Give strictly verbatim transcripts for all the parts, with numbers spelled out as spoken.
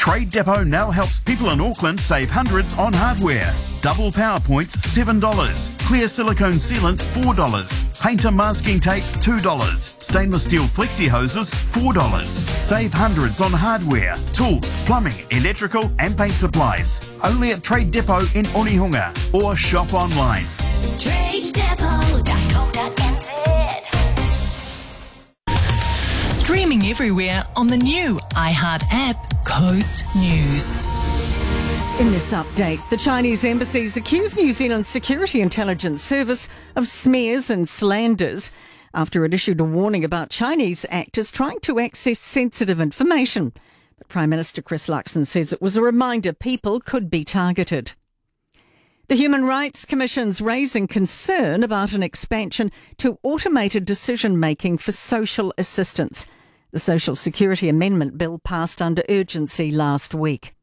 Trade Depot now helps people in Auckland save hundreds on hardware. Double power points, seven dollars. Clear silicone sealant, four dollars. Painter masking tape, two dollars. Stainless steel flexi hoses, four dollars. Save hundreds on hardware, tools, plumbing, electrical and paint supplies. Only at Trade Depot in Onehunga or shop online. trade depot dot co dot n z. Streaming everywhere on the new iHeart app, Coast News. In this update, the Chinese embassies accuse New Zealand's Security Intelligence Service of smears and slanders after it issued a warning about Chinese actors trying to access sensitive information. But Prime Minister Chris Luxon says it was a reminder people could be targeted. The Human Rights Commission's raising concern about an expansion to automated decision-making for social assistance. The Social Security Amendment Bill passed under urgency last week.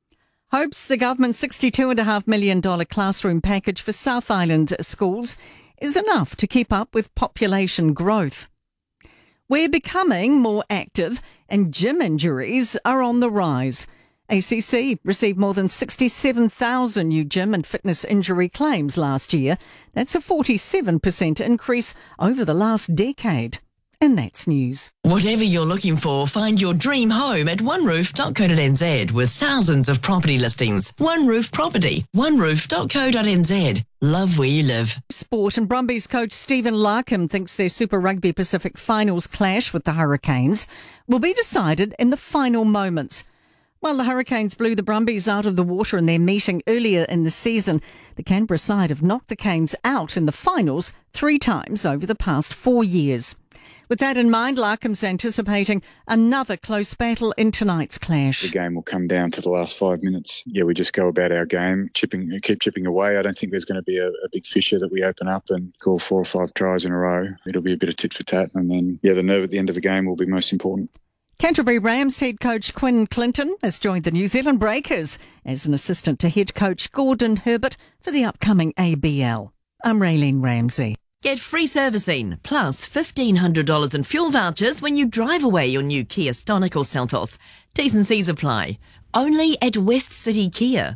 Hopes the government's sixty-two point five million dollars classroom package for South Island schools is enough to keep up with population growth. We're becoming more active and gym injuries are on the rise. A C C received more than sixty-seven thousand new gym and fitness injury claims last year. That's a forty-seven percent increase over the last decade. And that's news. Whatever you're looking for, find your dream home at one roof dot co dot n z with thousands of property listings. One Roof Property, one roof dot co dot n z. Love where you live. Sport, and Brumbies coach Stephen Larkham thinks their Super Rugby Pacific finals clash with the Hurricanes will be decided in the final moments. While the Hurricanes blew the Brumbies out of the water in their meeting earlier in the season, the Canberra side have knocked the Canes out in the finals three times over the past four years. With that in mind, Larkham's anticipating another close battle in tonight's clash. The game will come down to the last five minutes. Yeah, we just go about our game, chipping, keep chipping away. I don't think there's going to be a, a big fissure that we open up and call four or five tries in a row. It'll be a bit of tit for tat, and then, yeah, the nerve at the end of the game will be most important. Canterbury Rams head coach Quinn Clinton has joined the New Zealand Breakers as an assistant to head coach Gordon Herbert for the upcoming A B L. I'm Raylene Ramsey. Get free servicing, plus fifteen hundred dollars in fuel vouchers when you drive away your new Kia Stonic or Seltos. T's and C's apply. Only at West City Kia.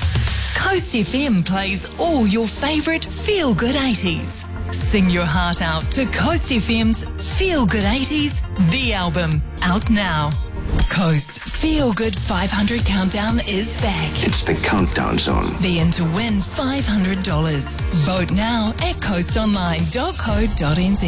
Coast F M plays all your favourite feel-good eighties. Sing your heart out to Coast F M's Feel Good eighties, the album, out now. Coast Feel Good five hundred Countdown is back. It's the countdown song. Be in to win five hundred dollars. Vote now at coast online dot co dot n z.